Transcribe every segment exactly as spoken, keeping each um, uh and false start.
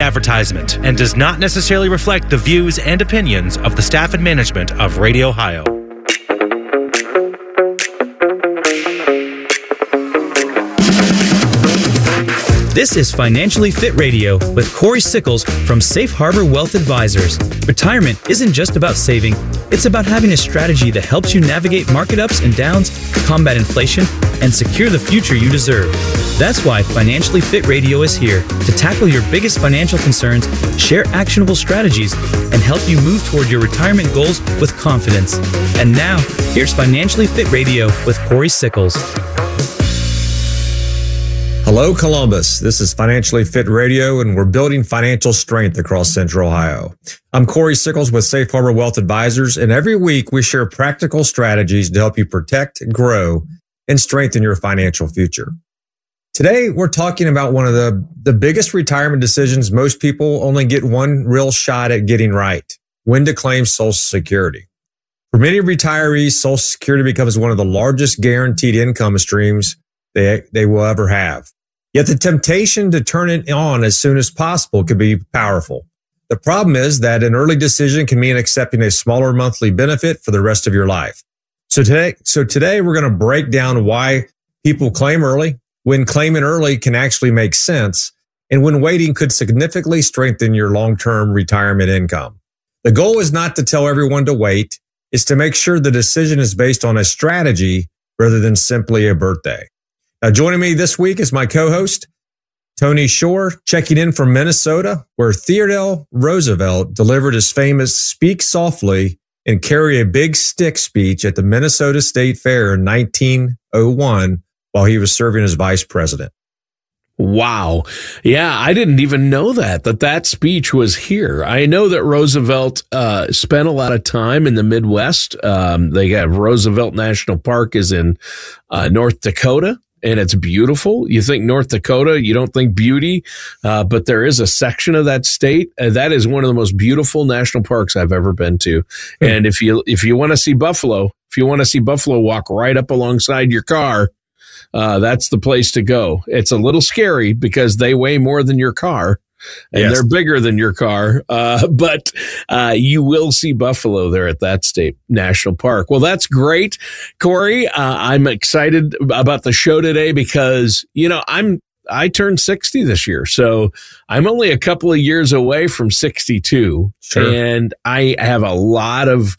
advertisement and does not necessarily reflect the views and opinions of the staff and management of Radio Ohio. This is Financially Fit Radio with Corey Sickles from Safe Harbor Wealth Advisors. Retirement isn't just about saving, it's about having a strategy that helps you navigate market ups and downs, combat inflation, and secure the future you deserve. That's why Financially Fit Radio is here to tackle your biggest financial concerns, share actionable strategies, and help you move toward your retirement goals with confidence. And now, here's Financially Fit Radio with Corey Sickles. Hello, Columbus. This is Financially Fit Radio, and we're building financial strength across Central Ohio. I'm Corey Sickles with Safe Harbor Wealth Advisors, and every week we share practical strategies to help you protect, grow, and strengthen your financial future. Today, we're talking about one of the, the biggest retirement decisions most people only get one real shot at getting right: when to claim Social Security. For many retirees, Social Security becomes one of the largest guaranteed income streams they, they will ever have. Yet the temptation to turn it on as soon as possible can be powerful. The problem is that an early decision can mean accepting a smaller monthly benefit for the rest of your life. So today, so today we're going to break down why people claim early, when claiming early can actually make sense, and when waiting could significantly strengthen your long-term retirement income. The goal is not to tell everyone to wait. It's to make sure the decision is based on a strategy rather than simply a birthday. Now, joining me this week is my co-host, Tony Shore, checking in from Minnesota, where Theodore Roosevelt delivered his famous Speak Softly and Carry a Big Stick speech at the Minnesota State Fair in nineteen oh one while he was serving as vice president. Wow. Yeah, I didn't even know that, that that speech was here. I know that Roosevelt uh, spent a lot of time in the Midwest. Um, they have Roosevelt National Park is in uh, North Dakota. And it's beautiful. You think North Dakota, you don't think beauty, uh, but there is a section of that state uh, that is one of the most beautiful national parks I've ever been to. Mm-hmm. And if you if you want to see buffalo, if you want to see buffalo walk right up alongside your car, uh, that's the place to go. It's a little scary because they weigh more than your car. And yes, they're bigger than your car, uh, but uh, you will see buffalo there at that state national park. Well, that's great, Corey. Uh, I'm excited about the show today because, you know, I'm I turned sixty this year, so I'm only a couple of years away from sixty-two, sure. And I have a lot of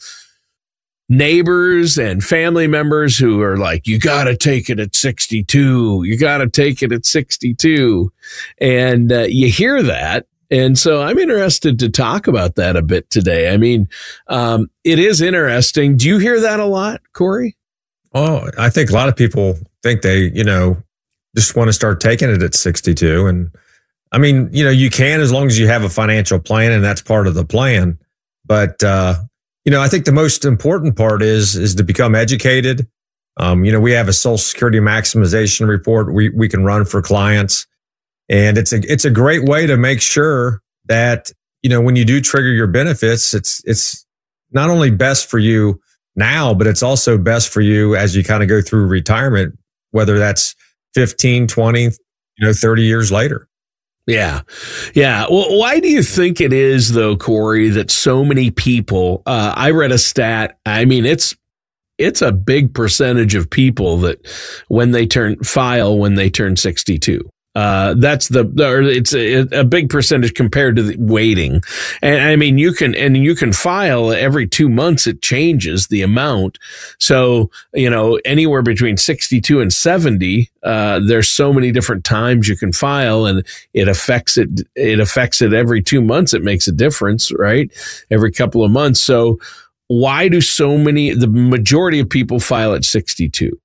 neighbors and family members who are like, you got to take it at sixty-two. You got to take it at sixty-two. And uh, you hear that. And so I'm interested to talk about that a bit today. I mean, um, it is interesting. Do you hear that a lot, Corey? Oh, I think a lot of people think they, you know, just want to start taking it at sixty-two. And I mean, you know, you can as long as you have a financial plan, and that's part of the plan. But, uh, You know, I think the most important part is is to become educated. Um, you know, we have a Social Security maximization report we we can run for clients, and it's a it's a great way to make sure that, you know, when you do trigger your benefits, it's it's not only best for you now, but it's also best for you as you kind of go through retirement, whether that's fifteen, twenty, you know, thirty years later. Yeah. Yeah. Well, why do you think it is, though, Corey, that so many people, uh, I read a stat, I mean, it's, it's a big percentage of people that when they turn file, when they turn sixty-two. Uh, that's the, or it's a, a big percentage compared to the waiting. And I mean, you can, and you can file every two months. It changes the amount. So, you know, anywhere between sixty-two and seventy, uh, there's so many different times you can file, and it affects it. It affects it every two months. It makes a difference, right? Every couple of months. So why do so many, the majority of people file at sixty-two?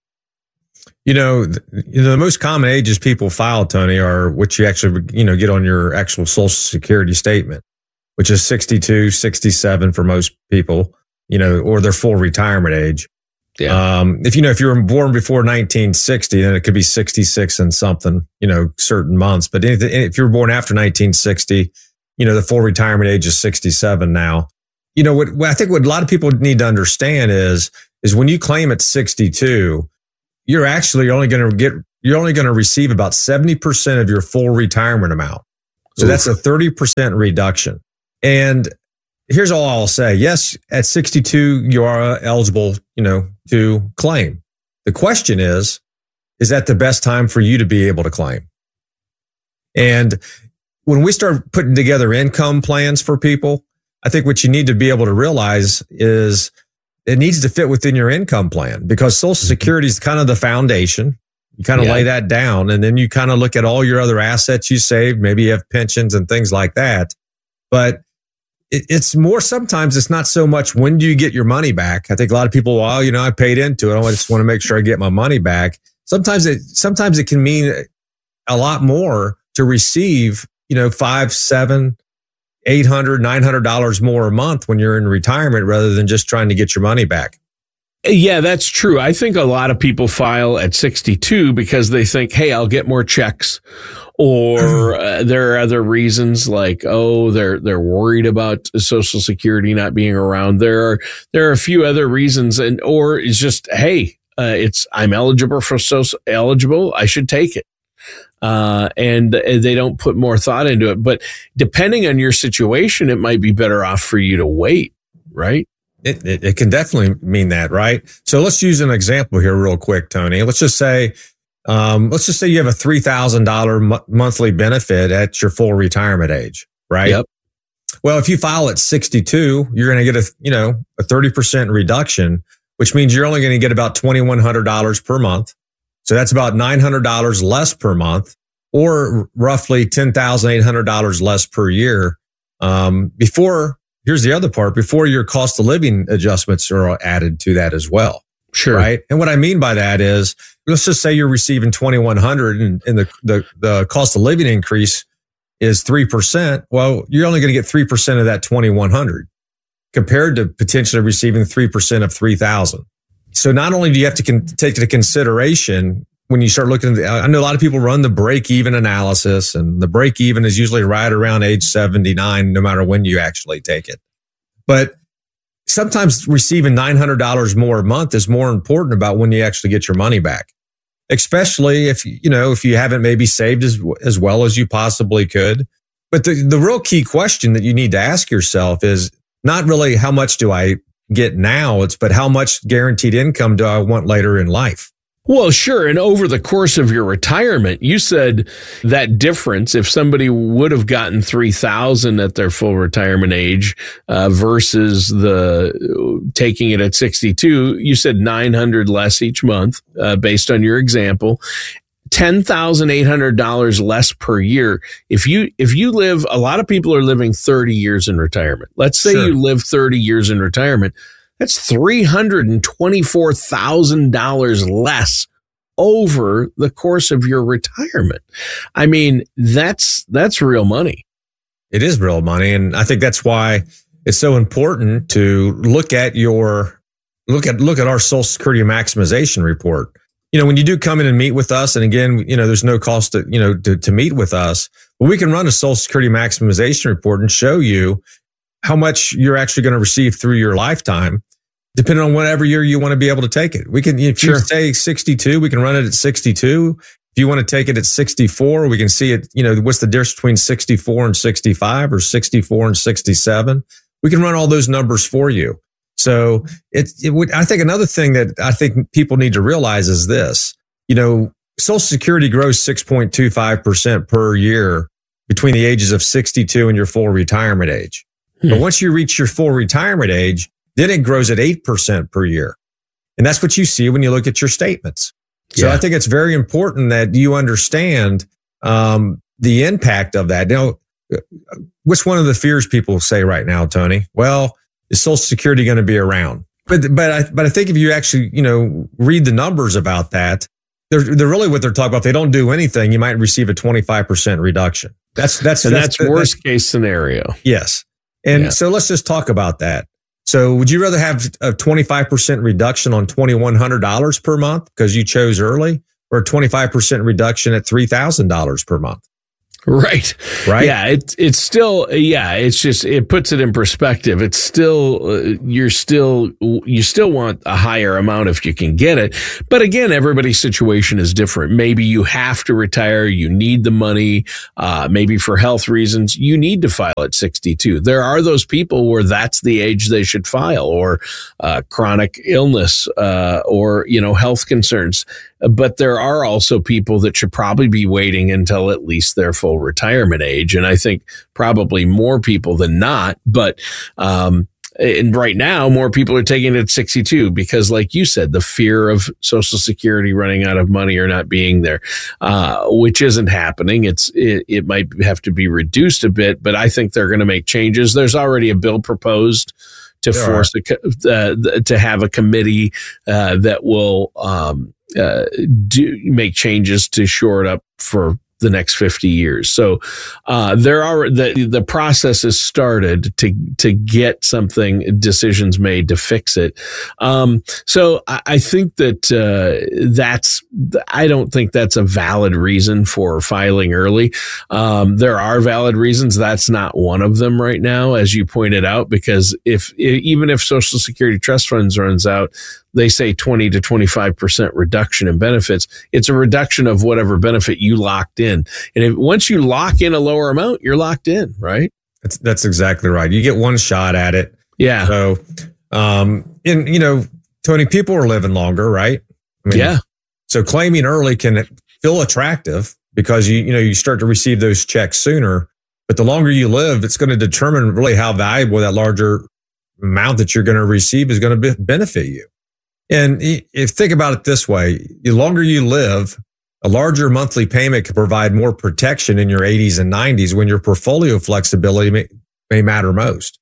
You know, the, you know, the most common ages people file, Tony, are what you actually, you know, get on your actual Social Security statement, which is sixty-two, sixty-seven for most people, you know, or their full retirement age. Yeah. Um, if, you know, if you were born before nineteen sixty, then it could be sixty-six and something, you know, certain months. But anything, if you were born after nineteen sixty, you know, the full retirement age is sixty-seven now. You know, what, what I think what a lot of people need to understand is, is when you claim at sixty-two, you're actually only going to get, you're only going to receive about seventy percent of your full retirement amount. So Oof. That's a thirty percent reduction. And here's all I'll say. Yes, at sixty-two, you are eligible, you know, to claim. The question is, is that the best time for you to be able to claim? And when we start putting together income plans for people, I think what you need to be able to realize is it needs to fit within your income plan, because Social Security is kind of the foundation. You kind of yeah. lay that down, and then you kind of look at all your other assets you saved. Maybe you have pensions and things like that. But it, it's more, sometimes it's not so much when do you get your money back. I think a lot of people, well, you know, I paid into it. I just want to make sure I get my money back. Sometimes it, sometimes it can mean a lot more to receive, you know, five, seven, eight hundred, nine hundred dollars more a month when you're in retirement, rather than just trying to get your money back. Yeah, that's true. I think a lot of people file at sixty-two because they think, hey, I'll get more checks. Or uh, there are other reasons like, oh, they're they're worried about Social Security not being around. There are there are a few other reasons, and or it's just, hey, uh, it's I'm eligible for social eligible. I should take it. Uh, and they don't put more thought into it. But depending on your situation, it might be better off for you to wait, right? It, it, it can definitely mean that, right? So let's use an example here real quick, Tony. Let's just say, um, let's just say you have a three thousand dollars mo- monthly benefit at your full retirement age, right? Yep. Well, if you file at sixty-two, you're going to get a, you know, a thirty percent reduction, which means you're only going to get about twenty-one hundred dollars per month. So that's about nine hundred dollars less per month, or roughly ten thousand eight hundred dollars less per year. Um, before, here's the other part, before your cost of living adjustments are added to that as well. Sure. Right. And what I mean by that is, let's just say you're receiving twenty-one hundred dollars and, and the, the, the cost of living increase is three percent. Well, you're only going to get three percent of that twenty-one hundred dollars compared to potentially receiving three percent of three thousand dollars. So not only do you have to con- take into consideration when you start looking at the, I know a lot of people run the break-even analysis, and the break-even is usually right around age seventy-nine, no matter when you actually take it. But sometimes receiving nine hundred dollars more a month is more important about when you actually get your money back, especially if, you know, if you haven't maybe saved as, as well as you possibly could. But the, the real key question that you need to ask yourself is not really how much do I get now, it's but how much guaranteed income do I want later in life? Well, sure. And over the course of your retirement, you said that difference, if somebody would have gotten three thousand at their full retirement age uh, versus the taking it at sixty-two, you said nine hundred less each month uh, based on your example. ten thousand eight hundred dollars less per year. If you, if you live, a lot of people are living thirty years in retirement. Let's say Sure. you live thirty years in retirement. That's three hundred twenty-four thousand dollars less over the course of your retirement. I mean, that's, that's real money. It is real money. And I think that's why it's so important to look at your, look at, look at our Social Security maximization report. You know, when you do come in and meet with us, and again, you know, there's no cost to, you know, to, to meet with us, but we can run a Social Security maximization report and show you how much you're actually going to receive through your lifetime, depending on whatever year you want to be able to take it. We can, if Sure. you say sixty-two, we can run it at sixty-two. If you want to take it at sixty-four, we can see it, you know, what's the difference between sixty-four and sixty-five, or sixty-four and sixty-seven. We can run all those numbers for you. So it, it would, I think another thing that I think people need to realize is this, you know, Social Security grows six point two five percent per year between the ages of sixty-two and your full retirement age. Hmm. But once you reach your full retirement age, then it grows at eight percent per year. And that's what you see when you look at your statements. So Yeah. I think it's very important that you understand um, the impact of that. Now, what's one of the fears people say right now, Tony? Well, is Social Security going to be around? But but I but I think if you actually, you know, read the numbers about that, they're they're really what they're talking about. If they don't do anything, you might receive a twenty-five percent reduction. That's that's And that's, that's worst case scenario. Yes. And Yeah. so let's just talk about that. So would you rather have a twenty-five percent reduction on twenty-one hundred dollars per month because you chose early, or a twenty-five percent reduction at three thousand dollars per month? Right. Right. Yeah. It's, it's still, yeah, it's just, it puts it in perspective. It's still, uh, you're still, you still want a higher amount if you can get it. But again, everybody's situation is different. Maybe you have to retire. You need the money. Uh, maybe for health reasons, you need to file at sixty-two. There are those people where that's the age they should file, or, uh, chronic illness, uh, or, you know, health concerns. But there are also people that should probably be waiting until at least their full retirement age. And I think probably more people than not. But um, and right now, more people are taking it at sixty-two because, like you said, the fear of Social Security running out of money or not being there, uh, which isn't happening. It's it, it might have to be reduced a bit, but I think they're going to make changes. There's already a bill proposed to there force a, uh, to have a committee uh, that will um, uh, do make changes to shore it up for the next fifty years. So uh, there are the the process has started to to get something decisions made to fix it. Um, so I, I think that uh, that's I don't think that's a valid reason for filing early. Um, there are valid reasons. That's not one of them right now, as you pointed out, because if even if Social Security trust funds runs out, they say twenty to twenty-five percent reduction in benefits. It's a reduction of whatever benefit you locked in. And if, once you lock in a lower amount, you're locked in, right? That's, that's exactly right. You get one shot at it. Yeah. So, um, and you know, Tony, people are living longer, right? I mean, yeah. So claiming early can feel attractive because you, you know, you start to receive those checks sooner, but the longer you live, it's going to determine really how valuable that larger amount that you're going to receive is going to be, benefit you. And if think about it this way, the longer you live, a larger monthly payment can provide more protection in your eighties and nineties when your portfolio flexibility may, may matter most.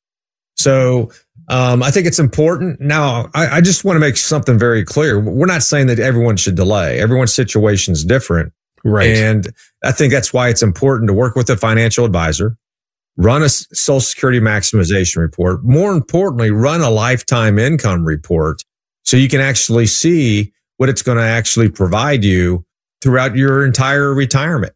So um, I think it's important. Now, I, I just want to make something very clear. We're not saying that everyone should delay. Everyone's situation is different. Right. And I think that's why it's important to work with a financial advisor, run a Social Security maximization report. More importantly, run a lifetime income report so you can actually see what it's going to actually provide you throughout your entire retirement.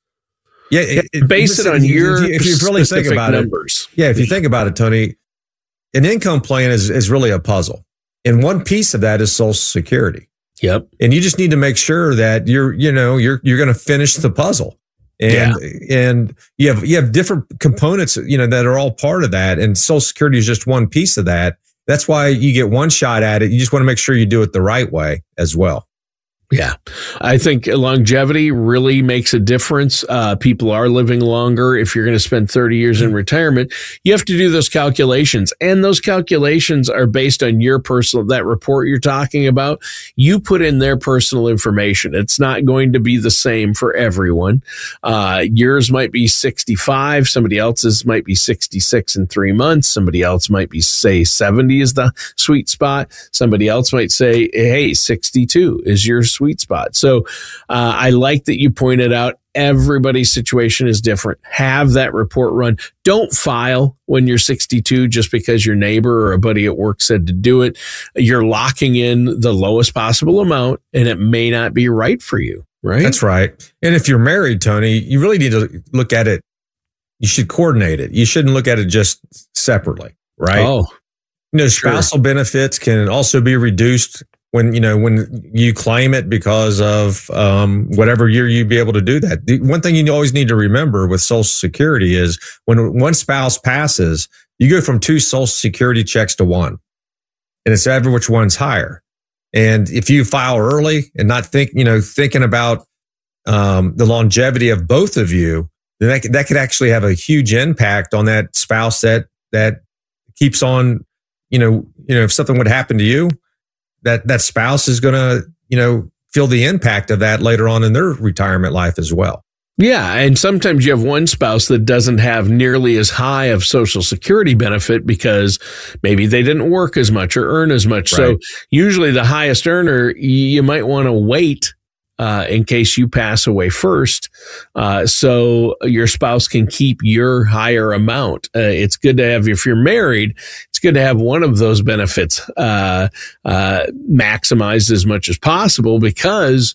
Yeah, it, it, base it on if your you, if you really think about numbers. it. Yeah, if you think about it, Tony, an income plan is is really a puzzle, and one piece of that is Social Security. Yep. And you just need to make sure that you're, you know, you're you're going to finish the puzzle. And yeah. and you have you have different components, you know, that are all part of that, and Social Security is just one piece of that. That's why you get one shot at it. You just want to make sure you do it the right way as well. Yeah, I think longevity really makes a difference. Uh, people are living longer. If you're going to spend thirty years in retirement, you have to do those calculations. And those calculations are based on your personal, that report you're talking about. You put in their personal information. It's not going to be the same for everyone. Uh, yours might be sixty-five. Somebody else's might be sixty-six in three months. Somebody else might be, say, seventy is the sweet spot. Somebody else might say, hey, sixty-two is your sweet spot. So uh, I like that you pointed out everybody's situation is different. Have that report run. Don't file when you're sixty-two just because your neighbor or a buddy at work said to do it. You're locking in the lowest possible amount, and it may not be right for you, right? That's right. And if you're married, Tony, you really need to look at it. You should coordinate it. You shouldn't look at it just separately, right? Oh, you know, spousal sure. benefits can also be reduced when, you know, when you claim it because of um, whatever year you'd be able to do that. The one thing you always need to remember with Social Security is when one spouse passes, you go from two Social Security checks to one, and it's ever which one's higher. And if you file early and not think, you know, thinking about um, the longevity of both of you, then that, that could actually have a huge impact on that spouse that that keeps on, you know, you know, if something would happen to you, that that spouse is going to, you know, feel the impact of that later on in their retirement life as well. Yeah. And sometimes you have one spouse that doesn't have nearly as high of Social Security benefit because maybe they didn't work as much or earn as much. Right. So usually the highest earner, you might want to wait uh, in case you pass away first. Uh, so your spouse can keep your higher amount. Uh, it's good to have, if you're married, it's good to have one of those benefits uh, uh, maximized as much as possible because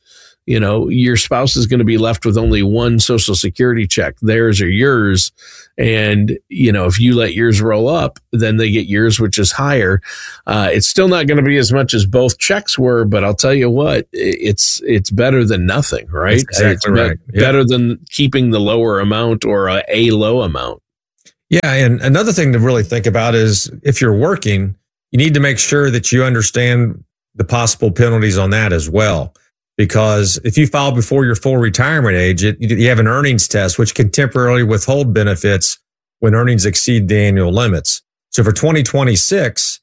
You know, your spouse is going to be left with only one Social Security check, theirs or yours. And, you know, if you let yours roll up, then they get yours, which is higher. Uh, it's still not going to be as much as both checks were, but I'll tell you what, it's it's better than nothing, right? That's exactly it's right. Be- better yep. than keeping the lower amount or a, a low amount. Yeah. And another thing to really think about is if you're working, you need to make sure that you understand the possible penalties on that as well. Because if you file before your full retirement age, it, you have an earnings test, which can temporarily withhold benefits when earnings exceed the annual limits. So for twenty twenty-six,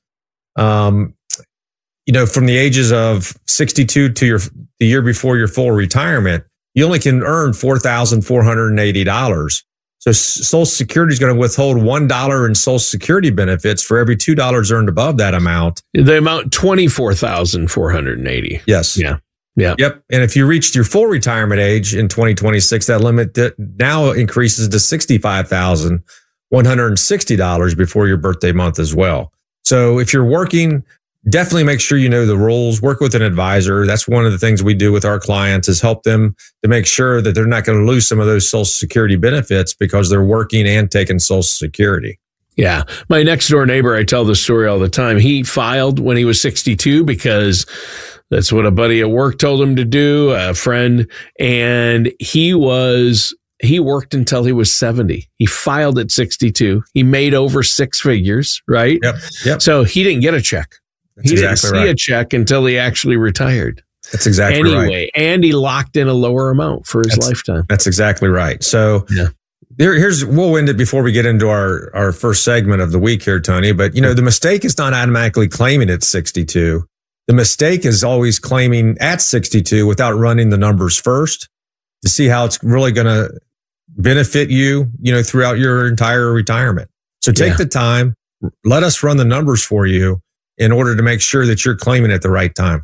um, you know, from the ages of sixty-two to your the year before your full retirement, you only can earn four thousand four hundred eighty dollars. So Social Security is going to withhold one dollar in Social Security benefits for every two dollars earned above that amount. The amount twenty-four thousand four hundred eighty. Yes. Yeah. Yeah. Yep. And if you reached your full retirement age in twenty twenty-six, that limit now increases to sixty-five thousand one hundred sixty dollars before your birthday month as well. So if you're working, definitely make sure you know the rules, work with an advisor. That's one of the things we do with our clients is help them to make sure that they're not going to lose some of those Social Security benefits because they're working and taking Social Security. Yeah. My next door neighbor, I tell this story all the time. He filed when he was sixty-two because that's what a buddy at work told him to do, a friend. And he was, he worked until he was seventy. He filed at sixty-two. He made over six figures, right? Yep. Yep. So he didn't get a check. That's he didn't exactly see right. a check until he actually retired. That's exactly anyway, right. Anyway, and he locked in a lower amount for his that's, lifetime. That's exactly right. So yeah. There, here's we'll end it before we get into our, our first segment of the week here, Tony. But, you know, the mistake is not automatically claiming at sixty-two. The mistake is always claiming at sixty-two without running the numbers first to see how it's really going to benefit you, you know, throughout your entire retirement. So take yeah. the time, let us run the numbers for you in order to make sure that you're claiming at the right time.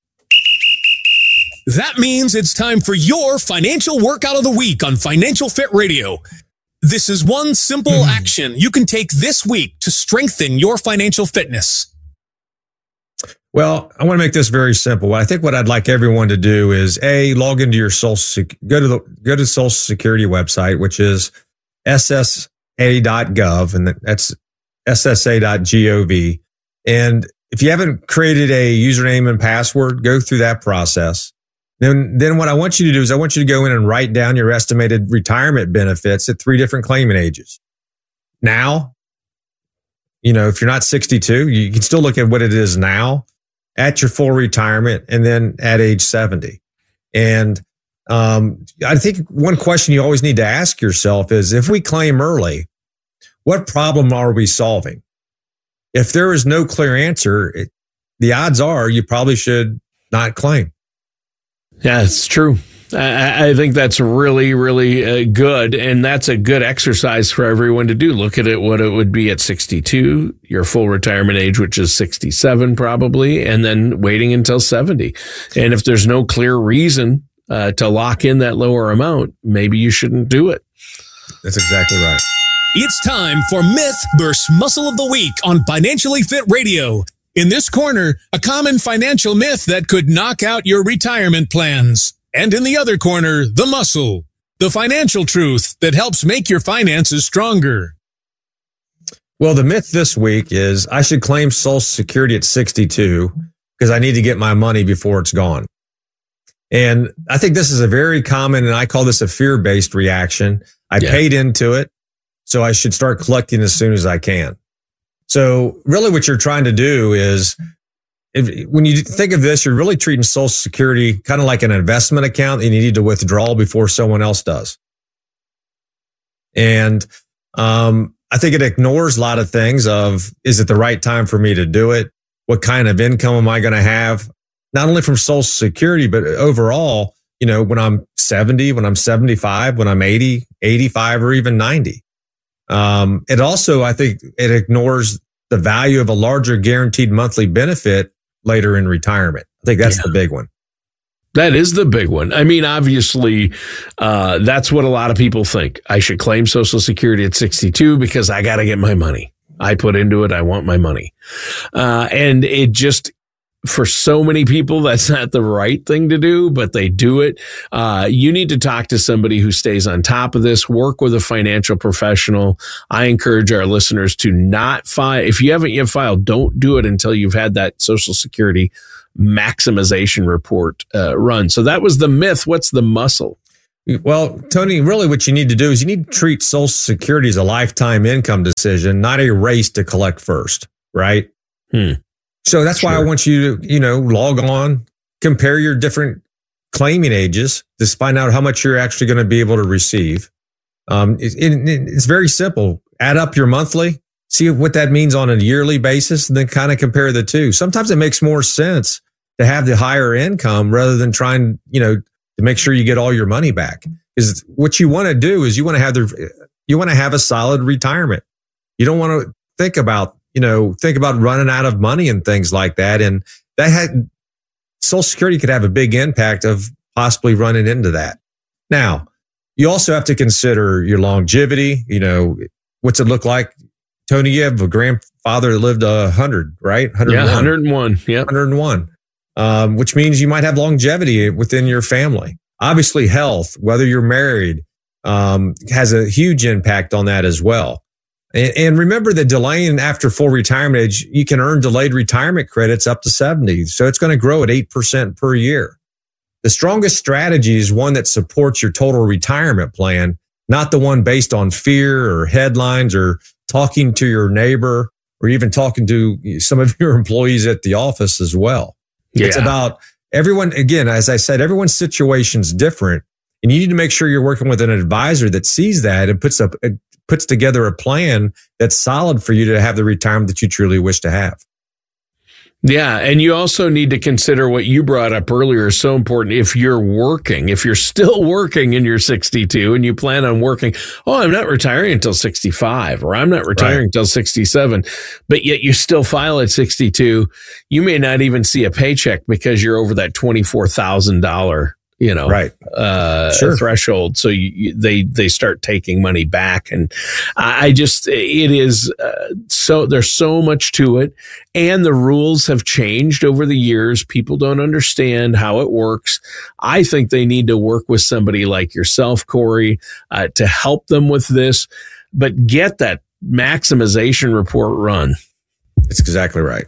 That means it's time for your financial workout of the week on Financial Fit Radio. This is one simple mm. action you can take this week to strengthen your financial fitness. Well, I want to make this very simple. I think what I'd like everyone to do is A, log into your social, go to the, go to the Social Security website, which is S S A dot gov, and that's S S A dot gov. And if you haven't created a username and password, go through that process. Then, then what I want you to do is I want you to go in and write down your estimated retirement benefits at three different claiming ages. Now, you know, if you're not sixty-two, you can still look at what it is now at your full retirement and then at age seventy. And um, I think one question you always need to ask yourself is if we claim early, what problem are we solving? If there is no clear answer, it, the odds are you probably should not claim. Yeah, it's true. I, I think that's really, really uh, good. And that's a good exercise for everyone to do. Look at it, what it would be at sixty-two, your full retirement age, which is sixty-seven probably, and then waiting until seventy. And if there's no clear reason uh, to lock in that lower amount, maybe you shouldn't do it. That's exactly right. It's time for Myth versus Muscle of the Week on Financially Fit Radio. In this corner, a common financial myth that could knock out your retirement plans. And in the other corner, the muscle, the financial truth that helps make your finances stronger. Well, the myth this week is I should claim Social Security at sixty-two because I need to get my money before it's gone. And I think this is a very common, and I call this a fear-based reaction. I yeah. paid into it, so I should start collecting as soon as I can. So really what you're trying to do is, if, when you think of this, you're really treating Social Security kind of like an investment account and you need to withdraw before someone else does. And um, I think it ignores a lot of things of, is it the right time for me to do it? What kind of income am I going to have? Not only from Social Security, but overall, you know, when I'm seventy, when I'm seventy-five, when I'm eighty, eighty-five, or even ninety. Um, it also, I think it ignores the value of a larger guaranteed monthly benefit later in retirement. I think that's yeah. the big one. That is the big one. I mean, obviously, uh, that's what a lot of people think. I should claim Social Security at sixty-two because I got to get my money. I put into it. I want my money. Uh, and it just, for so many people, that's not the right thing to do, but they do it. Uh, you need to talk to somebody who stays on top of this, work with a financial professional. I encourage our listeners to not file. If you haven't yet filed, don't do it until you've had that Social Security maximization report uh, run. So that was the myth. What's the muscle? Well, Tony, really what you need to do is you need to treat Social Security as a lifetime income decision, not a race to collect first, right? Hmm. So that's sure. why I want you to, you know, log on, compare your different claiming ages to find out how much you're actually going to be able to receive. Um, it, it, it's very simple. Add up your monthly, see what that means on a yearly basis, and then kind of compare the two. Sometimes it makes more sense to have the higher income rather than trying, you know, to make sure you get all your money back. Because what you want to do is you want to have the, you want to have a solid retirement. You don't want to think about, you know, think about running out of money and things like that. And that had Social Security could have a big impact of possibly running into that. Now, you also have to consider your longevity. You know, what's it look like? Tony, you have a grandfather that lived a hundred, right? one hundred and one. Yeah, one hundred and one. Yeah, one hundred and one. Um, which means you might have longevity within your family. Obviously, health, whether you're married, um, has a huge impact on that as well. And, and remember that delaying after full retirement age, you can earn delayed retirement credits up to seventy. So it's going to grow at eight percent per year. The strongest strategy is one that supports your total retirement plan, not the one based on fear or headlines or talking to your neighbor or even talking to some of your employees at the office as well. Yeah. It's about everyone. Again, as I said, everyone's situation's different, and you need to make sure you're working with an advisor that sees that and puts up, puts together a plan that's solid for you to have the retirement that you truly wish to have. Yeah. And you also need to consider what you brought up earlier is so important. If you're working, if you're still working and you're sixty-two and you plan on working, oh, I'm not retiring until sixty-five, or I'm not retiring right. until sixty-seven, but yet you still file at sixty-two, you may not even see a paycheck because you're over that twenty-four thousand dollars you know, right. uh, sure. threshold. So you, you, they, they start taking money back. And I just, it is uh, so, there's so much to it. And the rules have changed over the years. People don't understand how it works. I think they need to work with somebody like yourself, Corey, uh, to help them with this, but get that maximization report run. That's exactly right.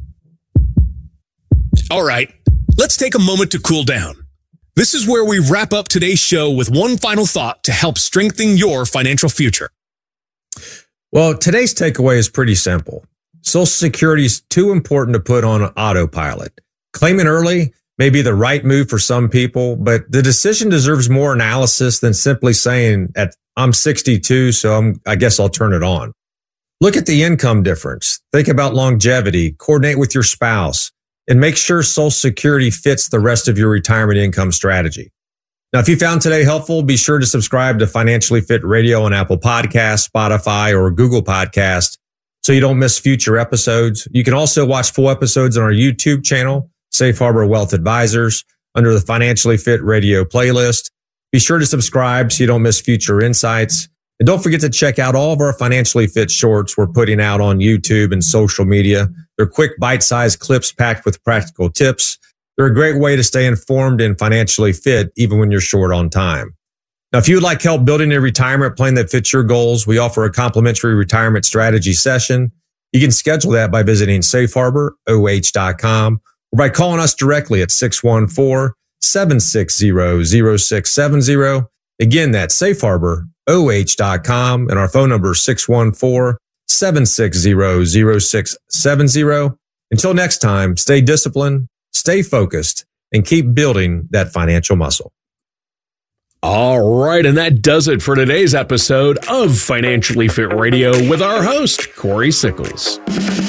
All right, let's take a moment to cool down. This is where we wrap up today's show with one final thought to help strengthen your financial future. Well, today's takeaway is pretty simple. Social Security is too important to put on autopilot. Claiming early may be the right move for some people, but the decision deserves more analysis than simply saying, at I'm sixty-two, so I'm, I guess I'll turn it on. Look at the income difference. Think about longevity, coordinate with your spouse, and make sure Social Security fits the rest of your retirement income strategy. Now, if you found today helpful, be sure to subscribe to Financially Fit Radio on Apple Podcasts, Spotify, or Google Podcasts so you don't miss future episodes. You can also watch full episodes on our YouTube channel, Safe Harbor Wealth Advisors, under the Financially Fit Radio playlist. Be sure to subscribe so you don't miss future insights. And don't forget to check out all of our Financially Fit shorts we're putting out on YouTube and social media. They're quick, bite-sized clips packed with practical tips. They're a great way to stay informed and financially fit, even when you're short on time. Now, if you would like help building a retirement plan that fits your goals, we offer a complimentary retirement strategy session. You can schedule that by visiting safe harbor o h dot com or by calling us directly at six one four, seven six zero, zero six seven zero. Again, that's safe harbor o h dot com, and our phone number is six one four, seven six zero, zero six seven zero. Until next time, stay disciplined, stay focused, and keep building that financial muscle. All right, and that does it for today's episode of Financially Fit Radio with our host, Corey Sickles.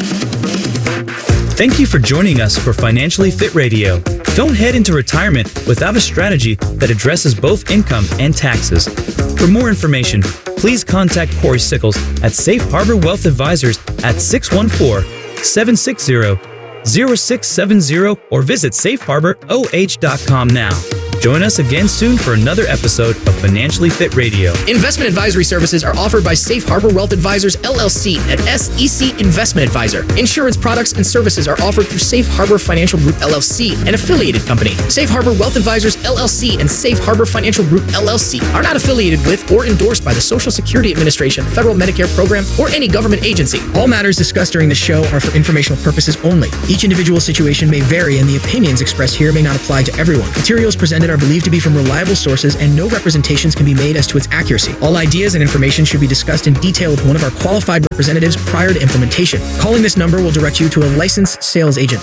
Thank you for joining us for Financially Fit Radio. Don't head into retirement without a strategy that addresses both income and taxes. For more information, please contact Corey Sickles at Safe Harbor Wealth Advisors at six one four, seven six zero, zero six seven zero or visit safe harbor o h dot com now. Join us again soon for another episode of Financially Fit Radio. Investment advisory services are offered by Safe Harbor Wealth Advisors, L L C, and S E C Investment Advisor. Insurance products and services are offered through Safe Harbor Financial Group, L L C, an affiliated company. Safe Harbor Wealth Advisors, L L C, and Safe Harbor Financial Group, L L C, are not affiliated with or endorsed by the Social Security Administration, Federal Medicare Program, or any government agency. All matters discussed during the show are for informational purposes only. Each individual situation may vary, and the opinions expressed here may not apply to everyone. Materials presented are believed to be from reliable sources, and no representations can be made as to its accuracy. All ideas and information should be discussed in detail with one of our qualified representatives prior to implementation. Calling this number will direct you to a licensed sales agent.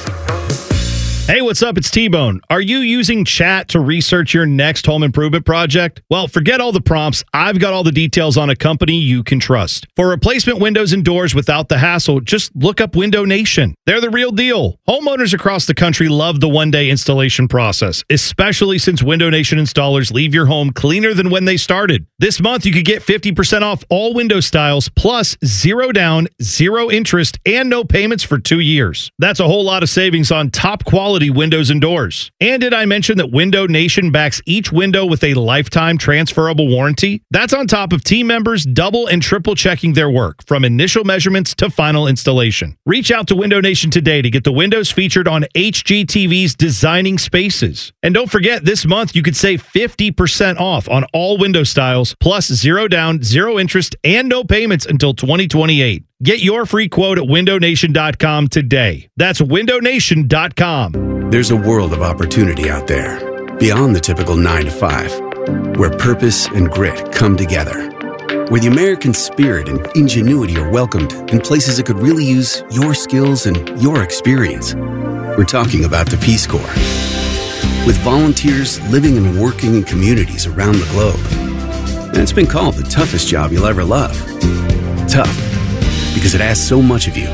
Hey, what's up? It's T-Bone. Are you using chat to research your next home improvement project? Well, forget all the prompts. I've got all the details on a company you can trust. For replacement windows and doors without the hassle, just look up Window Nation. They're the real deal. Homeowners across the country love the one-day installation process, especially since Window Nation installers leave your home cleaner than when they started. This month, you could get fifty percent off all window styles, plus zero down, zero interest, and no payments for two years. That's a whole lot of savings on top quality windows and doors. And did I mention that Window Nation backs each window with a lifetime transferable warranty? That's on top of team members double and triple checking their work, from initial measurements to final installation. Reach out to Window Nation today to get the windows featured on H G T V's Designing Spaces. And don't forget, this month you could save fifty percent off on all window styles, plus zero down, zero interest, and no payments until twenty twenty-eight. Get your free quote at window nation dot com today. That's window nation dot com. There's a world of opportunity out there, beyond the typical nine to five, where purpose and grit come together, where the American spirit and ingenuity are welcomed in places that could really use your skills and your experience. We're talking about the Peace Corps. With volunteers living and working in communities around the globe. And it's been called the toughest job you'll ever love. Tough, because it asks so much of you.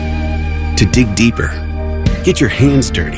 To dig deeper, get your hands dirty,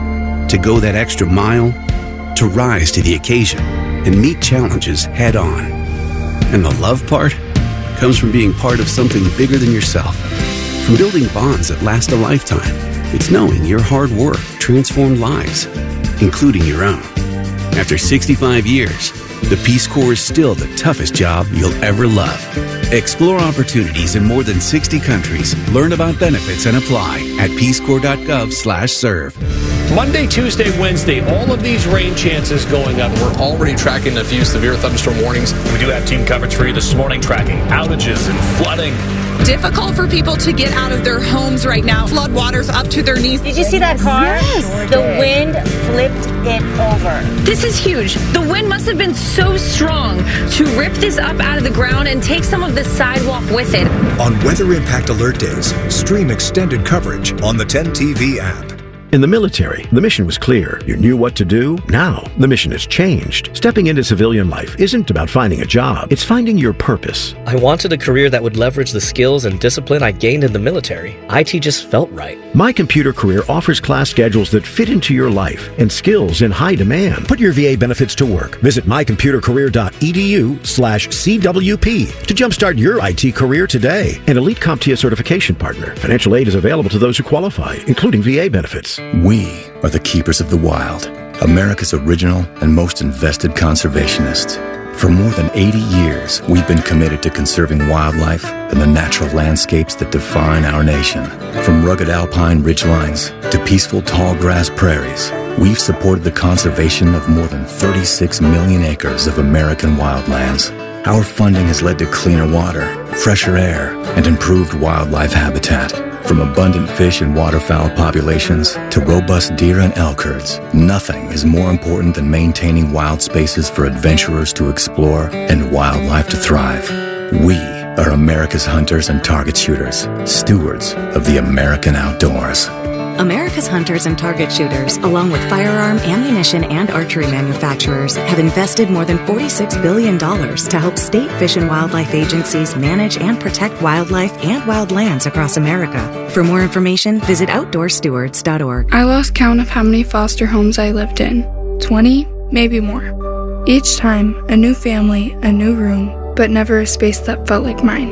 to go that extra mile, to rise to the occasion and meet challenges head on. And the love part comes from being part of something bigger than yourself, from building bonds that last a lifetime. It's knowing your hard work transformed lives, including your own. After sixty-five years, the Peace Corps is still the toughest job you'll ever love. Explore opportunities in more than sixty countries. Learn about benefits and apply at peace corps dot gov slash serve. Monday, Tuesday, Wednesday, all of these rain chances going up. We're already tracking a few severe thunderstorm warnings. We do have team coverage for you this morning, tracking outages and flooding. Difficult for people to get out of their homes right now. Flood waters up to their knees. Did you see that car? Yes. The wind flipped it over. This is huge. The wind must have been so strong to rip this up out of the ground and take some of the sidewalk with it. On Weather Impact Alert Days, stream extended coverage on the ten T V app. In the military, the mission was clear. You knew what to do. Now, the mission has changed. Stepping into civilian life isn't about finding a job. It's finding your purpose. I wanted a career that would leverage the skills and discipline I gained in the military. I T just felt right. My Computer Career offers class schedules that fit into your life and skills in high demand. Put your V A benefits to work. Visit my computer career dot e d u slash C W P to jumpstart your I T career today. An elite CompTIA certification partner. Financial aid is available to those who qualify, including V A benefits. We are the keepers of the wild, America's original and most invested conservationists. For more than eighty years, we've been committed to conserving wildlife and the natural landscapes that define our nation. From rugged alpine ridgelines to peaceful tall grass prairies, we've supported the conservation of more than thirty-six million acres of American wildlands. Our funding has led to cleaner water, fresher air, and improved wildlife habitat. From abundant fish and waterfowl populations to robust deer and elk herds, nothing is more important than maintaining wild spaces for adventurers to explore and wildlife to thrive. We are America's hunters and target shooters, stewards of the American outdoors. America's hunters and target shooters, along with firearm, ammunition, and archery manufacturers, have invested more than forty-six billion dollars to help state fish and wildlife agencies manage and protect wildlife and wildlands across America. For more information, visit outdoor stewards dot org. I lost count of how many foster homes I lived in. twenty, maybe more. Each time, a new family, a new room, but never a space that felt like mine.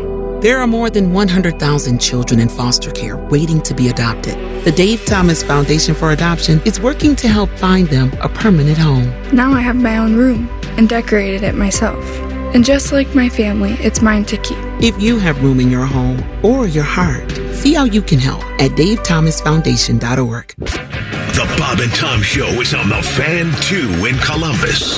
There are more than one hundred thousand children in foster care waiting to be adopted. The Dave Thomas Foundation for Adoption is working to help find them a permanent home. Now I have my own room and decorated it myself. And just like my family, it's mine to keep. If you have room in your home or your heart, see how you can help at dave thomas foundation dot org. The Bob and Tom Show is on the Fan two in Columbus.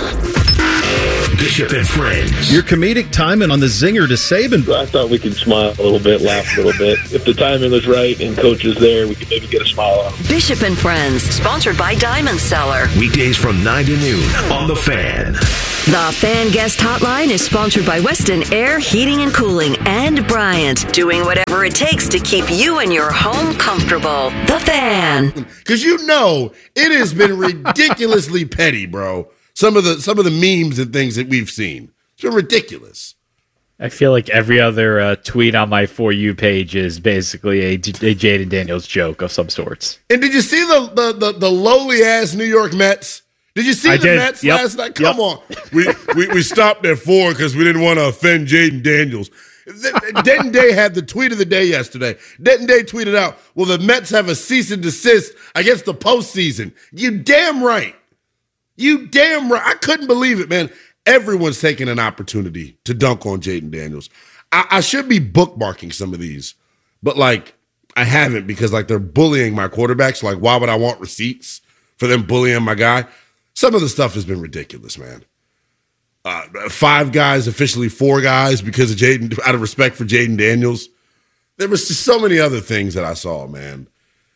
Bishop and Friends. Your comedic timing on the zinger to Saban. I thought we could smile a little bit, laugh a little bit. If the timing was right and coach was there, we could maybe get a smile out. Bishop and Friends, sponsored by Diamond Cellar. Weekdays from nine to noon on The Fan. The Fan Guest Hotline is sponsored by Weston Air Heating and Cooling and Bryant, doing whatever it takes to keep you and your home comfortable. The Fan. Because you know, it has been ridiculously petty, bro. Some of the some of the memes and things that we've seen. It's been ridiculous. I feel like every other uh, tweet on my For You page is basically a, a Jaden Daniels joke of some sorts. And did you see the the the, the lowly ass New York Mets? Did you see I the did. Mets Yep. last night? Come Yep. on. We, we we stopped at four because we didn't want to offend Jaden Daniels. Denton Day had the tweet of the day yesterday. Denton Day tweeted out, well, the Mets have a cease and desist against the postseason. You damn right. You damn right. I couldn't believe it, man. Everyone's taking an opportunity to dunk on Jaden Daniels. I, I should be bookmarking some of these, but, like, I haven't because, like, they're bullying my quarterbacks. Like, why would I want receipts for them bullying my guy? Some of the stuff has been ridiculous, man. Uh, five guys, officially four guys because of Jaden, out of respect for Jaden Daniels. There was just so many other things that I saw, man.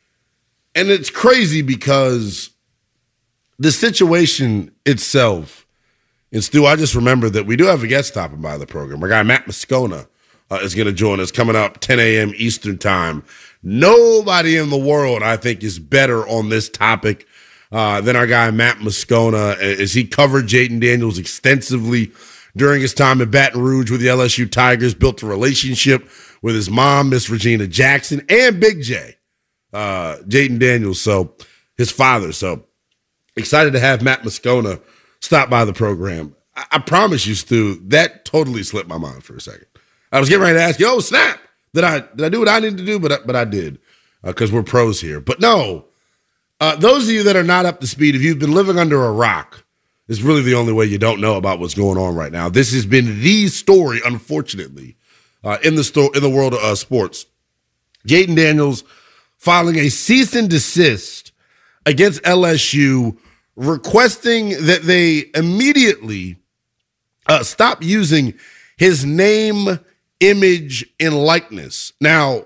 And it's crazy because the situation itself, and Stu, I just remembered that we do have a guest stopping by the program. Our guy Matt Moscona uh, is going to join us coming up ten a.m. Eastern time. Nobody in the world, I think, is better on this topic uh, than our guy Matt Moscona, as he covered Jaden Daniels extensively during his time at Baton Rouge with the L S U Tigers, built a relationship with his mom, Miss Regina Jackson, and Big J, uh, Jaden Daniels, so his father. So excited to have Matt Moscona stop by the program. I, I promise you, Stu, that totally slipped my mind for a second. I was getting ready to ask you, oh, snap. Did I did I do what I needed to do? But, I, but I did, because uh, we're pros here. But no, uh, those of you that are not up to speed, if you've been living under a rock, is really the only way you don't know about what's going on right now. This has been the story, unfortunately, uh, in the sto- in the world of uh, sports. Jaden Daniels filing a cease and desist against L S U, requesting that they immediately uh, stop using his name, image, and likeness. Now,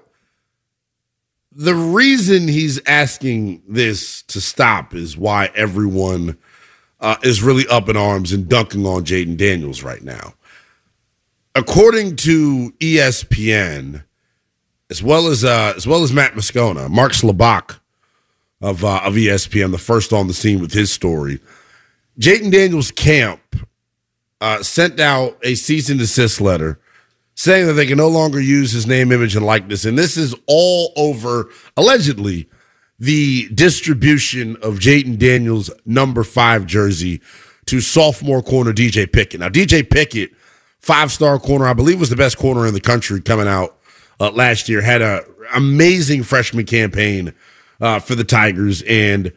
the reason he's asking this to stop is why everyone uh, is really up in arms and dunking on Jaden Daniels right now. According to E S P N, as well as uh, as well as Matt Moscona, Mark Slabach of uh, of E S P N, the first on the scene with his story, Jaden Daniels' camp uh, sent out a cease and desist letter saying that they can no longer use his name, image, and likeness. And this is all over, allegedly, the distribution of Jaden Daniels' number five jersey to sophomore corner D J Pickett. Now, D J Pickett, five-star corner, I believe was the best corner in the country coming out uh, last year, had an amazing freshman campaign uh, for the Tigers. And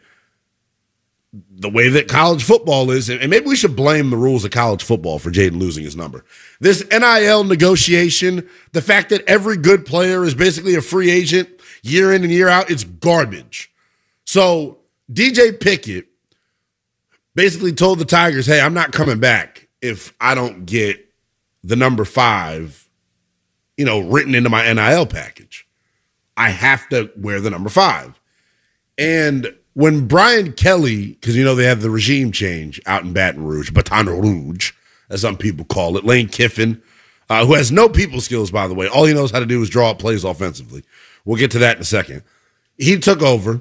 the way that college football is, and maybe we should blame the rules of college football for Jaden losing his number. This N I L negotiation, the fact that every good player is basically a free agent year in and year out, it's garbage. So D J Pickett basically told the Tigers, hey, I'm not coming back if I don't get the number five, you know, written into my N I L package. I have to wear the number five. And when Brian Kelly, because you know they have the regime change out in Baton Rouge, Baton Rouge, as some people call it, Lane Kiffin, uh, who has no people skills, by the way. All he knows how to do is draw up plays offensively. We'll get to that in a second. He took over,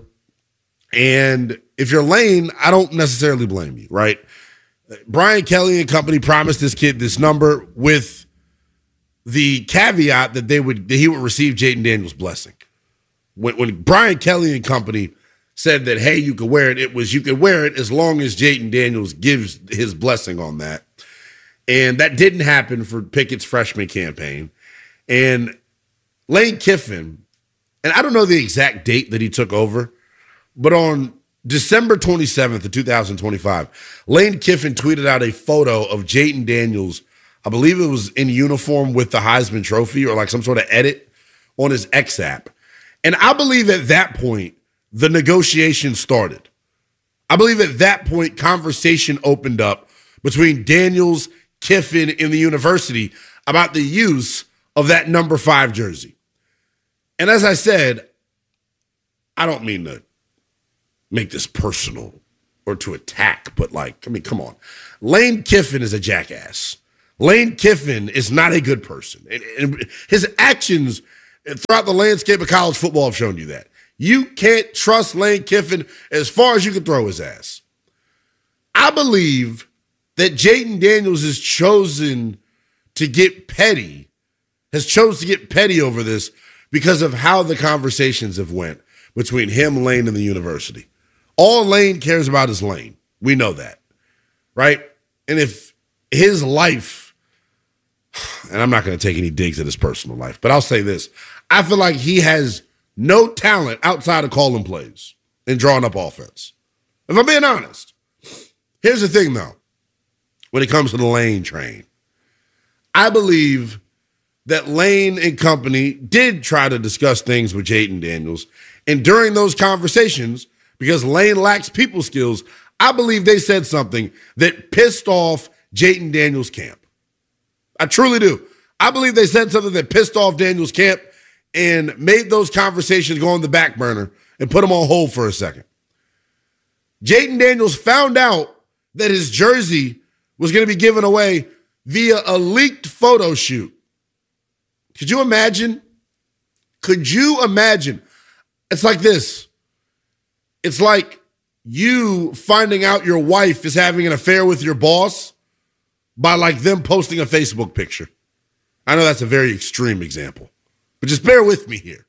and if you're Lane, I don't necessarily blame you, right? Brian Kelly and company promised this kid this number with the caveat that they would that he would receive Jaden Daniels' blessing. When, when Brian Kelly and company said that, hey, you could wear it, it was you could wear it as long as Jaden Daniels gives his blessing on that. And that didn't happen for Pickett's freshman campaign. And Lane Kiffin, and I don't know the exact date that he took over, but on December twenty-seventh of two thousand twenty-five, Lane Kiffin tweeted out a photo of Jayden Daniels. I believe it was in uniform with the Heisman Trophy or like some sort of edit on his X app. And I believe at that point, the negotiation started. I believe at that point, conversation opened up between Daniels, Kiffin, and the university about the use of that number five jersey. And as I said, I don't mean to make this personal or to attack, but like, I mean, come on. Lane Kiffin is a jackass. Lane Kiffin is not a good person. And, and his actions throughout the landscape of college football have shown you that. You can't trust Lane Kiffin as far as you can throw his ass. I believe that Jayden Daniels has chosen to get petty, has chosen to get petty over this because of how the conversations have went between him, Lane, and the university. All Lane cares about is Lane. We know that, right? And if his life, and I'm not going to take any digs at his personal life, but I'll say this. I feel like he has no talent outside of calling plays and drawing up offense. If I'm being honest. Here's the thing, though, when it comes to the Lane train. I believe that Lane and company did try to discuss things with Jayden Daniels. And during those conversations, because Lane lacks people skills, I believe they said something that pissed off Jayden Daniels' camp. I truly do. I believe they said something that pissed off Daniels' camp and made those conversations go on the back burner and put them on hold for a second. Jayden Daniels found out that his jersey was going to be given away via a leaked photo shoot. Could you imagine? Could you imagine? It's like this. It's like you finding out your wife is having an affair with your boss by like them posting a Facebook picture. I know that's a very extreme example, but just bear with me here.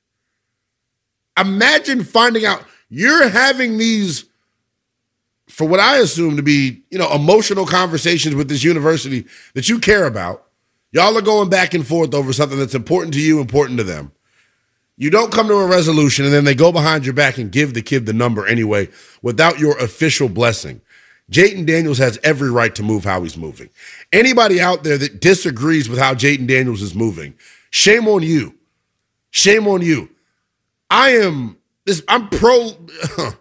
Imagine finding out you're having these, for what I assume to be, you know, emotional conversations with this university that you care about. Y'all are going back and forth over something that's important to you, important to them. You don't come to a resolution, and then they go behind your back and give the kid the number anyway without your official blessing. Jayden Daniels has every right to move how he's moving. Anybody out there that disagrees with how Jayden Daniels is moving, shame on you. Shame on you. I am this. I'm pro. Let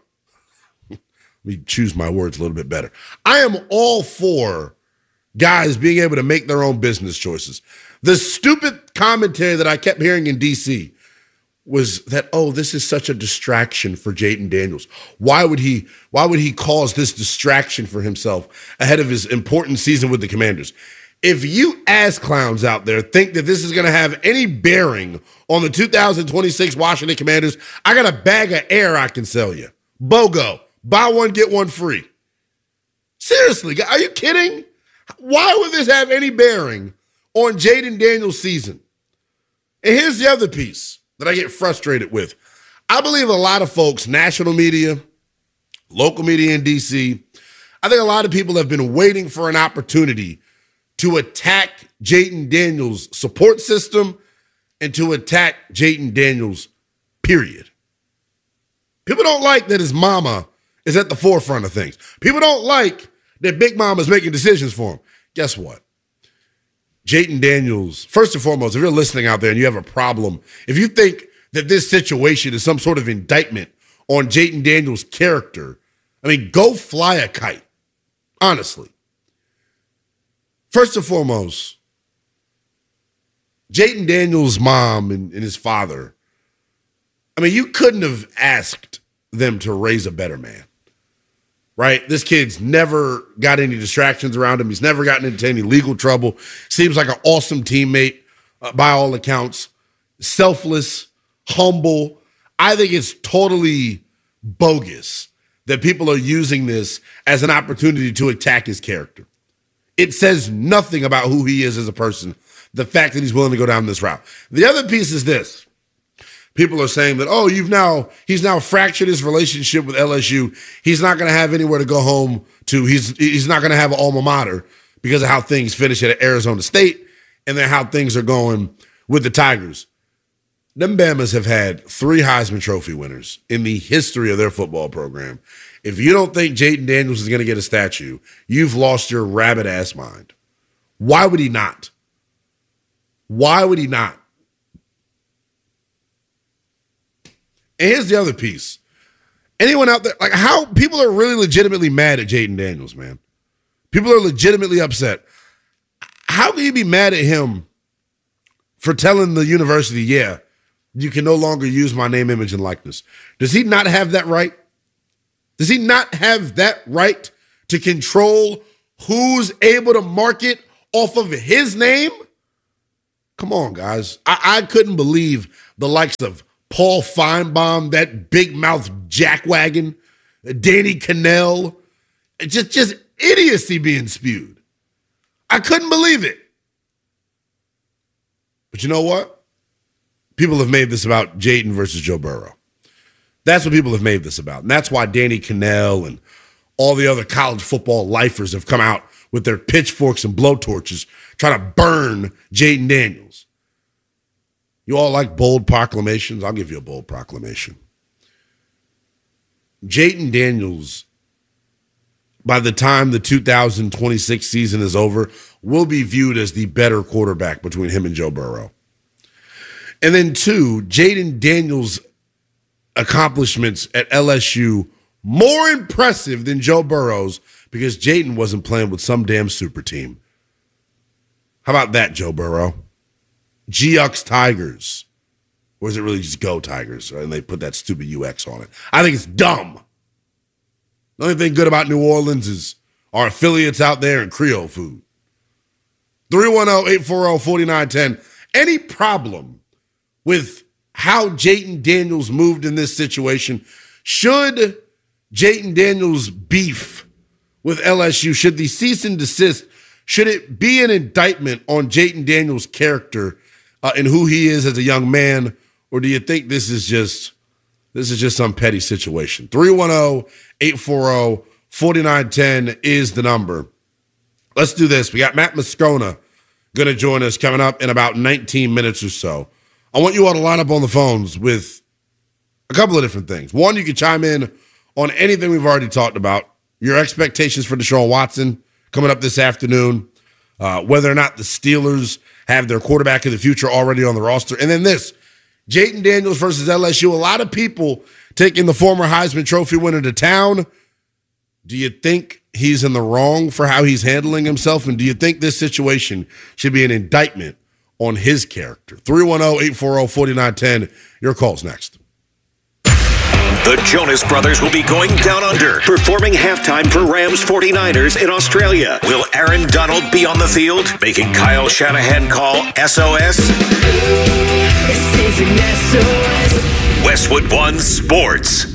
me choose my words a little bit better. I am all for guys being able to make their own business choices. The stupid commentary that I kept hearing in D C was that, oh, this is such a distraction for Jayden Daniels. Why would he, why would he cause this distraction for himself ahead of his important season with the Commanders? If you ass clowns out there think that this is going to have any bearing on the two thousand twenty-six Washington Commanders, I got a bag of air I can sell you. BOGO. Buy one, get one free. Seriously, are you kidding? Why would this have any bearing on Jayden Daniels' season? And here's the other piece that I get frustrated with. I believe a lot of folks, national media, local media in D C, I think a lot of people have been waiting for an opportunity to attack Jayden Daniels' support system and to attack Jayden Daniels, period. People don't like that his mama is at the forefront of things. People don't like that Big Mama's making decisions for him. Guess what? Jayden Daniels, first and foremost, if you're listening out there and you have a problem, if you think that this situation is some sort of indictment on Jayden Daniels' character, I mean, go fly a kite, honestly. First and foremost, Jayden Daniels' mom and, and his father, I mean, you couldn't have asked them to raise a better man. Right? This kid's never got any distractions around him. He's never gotten into any legal trouble. Seems like an awesome teammate uh, by all accounts. Selfless, humble. I think it's totally bogus that people are using this as an opportunity to attack his character. It says nothing about who he is as a person, the fact that he's willing to go down this route. The other piece is this. People are saying that, oh, you've now, he's now fractured his relationship with L S U. He's not going to have anywhere to go home to. He's he's not going to have an alma mater because of how things finish at Arizona State and then how things are going with the Tigers. Them Bamas have had three Heisman Trophy winners in the history of their football program. If you don't think Jayden Daniels is going to get a statue, you've lost your rabbit-ass mind. Why would he not? Why would he not? And here's the other piece. Anyone out there, like how people are really legitimately mad at Jayden Daniels, man. People are legitimately upset. How can you be mad at him for telling the university, yeah, you can no longer use my name, image, and likeness? Does he not have that right? Does he not have that right to control who's able to market off of his name? Come on, guys. I, I couldn't believe the likes of Paul Feinbaum, that big mouth jackwagon, Danny Cannell, just, just idiocy being spewed. I couldn't believe it. But you know what? People have made this about Jayden versus Joe Burrow. That's what people have made this about. And that's why Danny Cannell and all the other college football lifers have come out with their pitchforks and blowtorches trying to burn Jayden Daniels. You all like bold proclamations? I'll give you a bold proclamation. Jayden Daniels, by the time the two thousand twenty-six season is over, will be viewed as the better quarterback between him and Joe Burrow. And then two, Jayden Daniels' accomplishments at L S U more impressive than Joe Burrow's because Jayden wasn't playing with some damn super team. How about that, Joe Burrow? G X Tigers. Or is it really just Go Tigers? And they put that stupid U X on it. I think it's dumb. The only thing good about New Orleans is our affiliates out there and Creole food. three one zero, eight four zero, four nine one zero. Any problem with how Jayden Daniels moved in this situation? Should Jayden Daniels beef with L S U, should the cease and desist, should it be an indictment on Jayden Daniels' character uh, and who he is as a young man, or do you think this is just this is just some petty situation? three one zero, eight four zero, four nine one zero is the number. Let's do this. We got Matt Moscona going to join us coming up in about nineteen minutes or so. I want you all to line up on the phones with a couple of different things. One, you can chime in on anything we've already talked about. Your expectations for Deshaun Watson coming up this afternoon. Uh, whether or not the Steelers have their quarterback of the future already on the roster. And then this, Jayden Daniels versus L S U. A lot of people taking the former Heisman Trophy winner to town. Do you think he's in the wrong for how he's handling himself? And do you think this situation should be an indictment on his character? three one zero, eight four zero, four nine one zero. Your call's next. The Jonas Brothers will be going down under, performing halftime for Rams forty-niners in Australia. Will Aaron Donald be on the field, making Kyle Shanahan call S O S? This is an S O S. Westwood One Sports.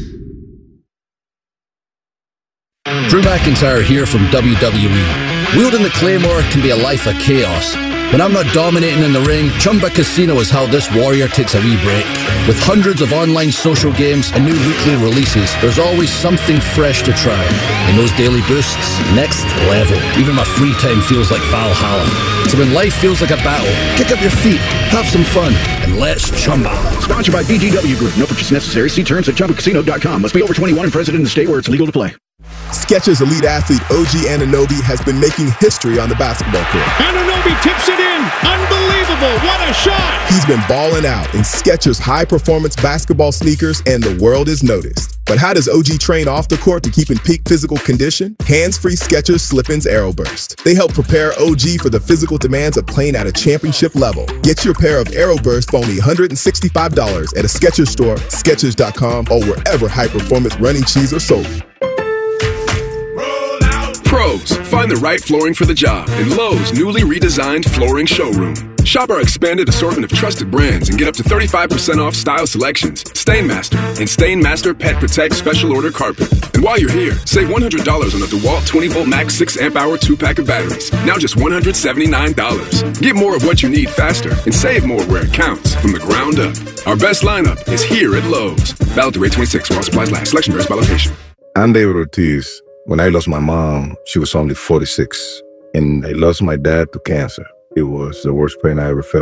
Drew McIntyre here from W W E. Wielding the Claymore can be a life of chaos. When I'm not dominating in the ring, Chumba Casino is how this warrior takes a wee break. With hundreds of online social games and new weekly releases, there's always something fresh to try. And those daily boosts, next level. Even my free time feels like Valhalla. So when life feels like a battle, kick up your feet, have some fun, and let's Chumba. Sponsored by B G W Group. No purchase necessary. See terms at Chumba Casino dot com. Must be over twenty-one and present in the state where it's legal to play. Skechers elite athlete O G Anunoby has been making history on the basketball court. Anunoby tips it in. Unbelievable. What a shot. He's been balling out in Skechers high-performance basketball sneakers, and the world is noticed. But how does O G train off the court to keep in peak physical condition? Hands-free Skechers Slip-ins Aeroburst. They help prepare O G for the physical demands of playing at a championship level. Get your pair of Aeroburst for only one hundred sixty-five dollars at a Skechers store, Skechers dot com, or wherever high-performance running shoes are sold. Pros, find the right flooring for the job in Lowe's newly redesigned flooring showroom. Shop our expanded assortment of trusted brands and get up to thirty-five percent off style selections, Stainmaster, and Stainmaster Pet Protect Special Order Carpet. And while you're here, save one hundred dollars on a DeWalt twenty volt max six amp hour two pack of batteries, now just one hundred seventy-nine dollars. Get more of what you need faster and save more where it counts from the ground up. Our best lineup is here at Lowe's. Valid through eight twenty-six while supplies last. Selection varies by location. I'm David Ortiz. When I lost my mom, she was only forty-six, and I lost my dad to cancer. It was the worst pain I ever felt.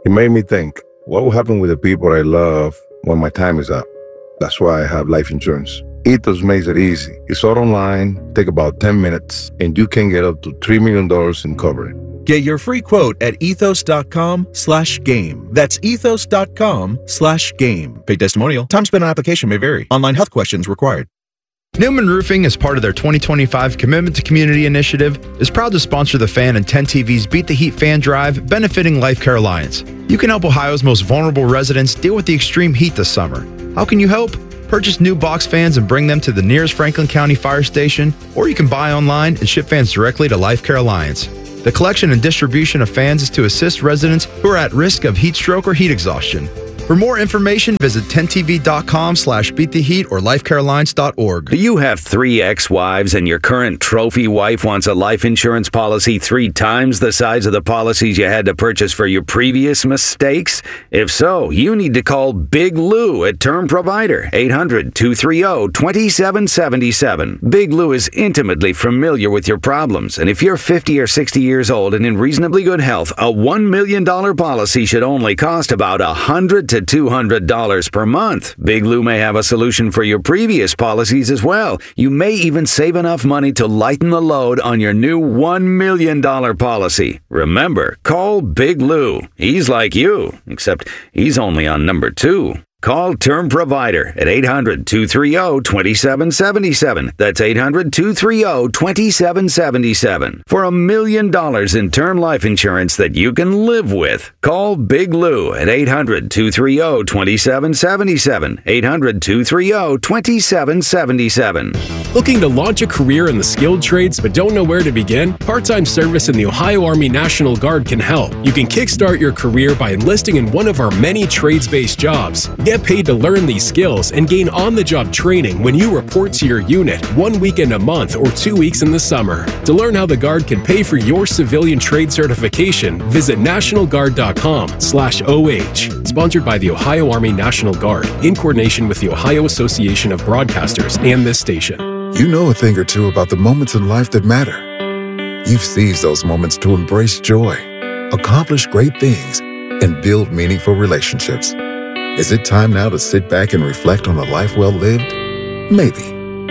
It made me think, what will happen with the people I love when my time is up? That's why I have life insurance. Ethos makes it easy. It's all online, take about ten minutes, and you can get up to three million dollars in coverage. Get your free quote at ethos.com slash game. That's ethos.com slash game. Paid testimonial. Time spent on application may vary. Online health questions required. Newman Roofing, as part of their twenty twenty-five Commitment to Community initiative, is proud to sponsor the Fan and ten T V's Beat the Heat Fan Drive, benefiting Life Care Alliance. You can help Ohio's most vulnerable residents deal with the extreme heat this summer. How can you help? Purchase new box fans and bring them to the nearest Franklin County Fire Station, or you can buy online and ship fans directly to Life Care Alliance. The collection and distribution of fans is to assist residents who are at risk of heat stroke or heat exhaustion. For more information, visit ten T V dot com slash beat the heat or life care alliance dot org. Do you have three ex-wives and your current trophy wife wants a life insurance policy three times the size of the policies you had to purchase for your previous mistakes? If so, you need to call Big Lou at Term Provider, eight hundred, two three zero, two seven seven seven. Big Lou is intimately familiar with your problems, and if you're fifty or sixty years old and in reasonably good health, a one million dollars policy should only cost about one hundred to two hundred dollars per month. Big Lou may have a solution for your previous policies as well. You may even save enough money to lighten the load on your new one million dollars policy. Remember, call Big Lou. He's like you, except he's only on number two. Call Term Provider at eight hundred, two three zero, two seven seven seven. That's eight hundred, two three zero, two seven seven seven. For a million dollars in term life insurance that you can live with. Call Big Lou at eight hundred, two three zero, two seven seven seven. eight hundred, two three zero, two seven seven seven. Looking to launch a career in the skilled trades but don't know where to begin? Part-time service in the Ohio Army National Guard can help. You can kickstart your career by enlisting in one of our many trades-based jobs. Get paid to learn these skills and gain on-the-job training when you report to your unit one weekend a month or two weeks in the summer. To learn how the Guard can pay for your civilian trade certification, visit national guard dot com slash O H. Sponsored by the Ohio Army National Guard in coordination with the Ohio Association of Broadcasters and this station. You know a thing or two about the moments in life that matter. You've seized those moments to embrace joy, accomplish great things, and build meaningful relationships. Is it time now to sit back and reflect on a life well lived? Maybe.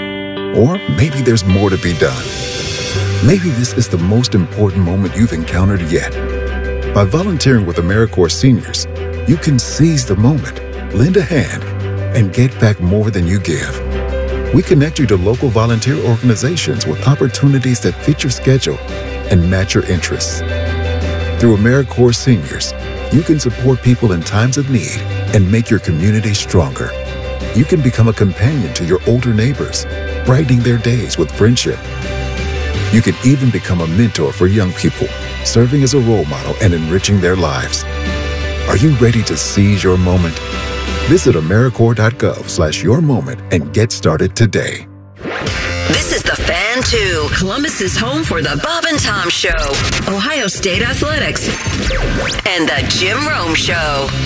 Or maybe there's more to be done. Maybe this is the most important moment you've encountered yet. By volunteering with AmeriCorps Seniors, you can seize the moment, lend a hand, and get back more than you give. We connect you to local volunteer organizations with opportunities that fit your schedule and match your interests. Through AmeriCorps Seniors, you can support people in times of need and make your community stronger. You can become a companion to your older neighbors, brightening their days with friendship. You can even become a mentor for young people, serving as a role model and enriching their lives. Are you ready to seize your moment? Visit AmeriCorps.gov slash your moment and get started today. This is The Fan two, Columbus's home for the Bob and Tom Show, Ohio State Athletics, and the Jim Rome Show.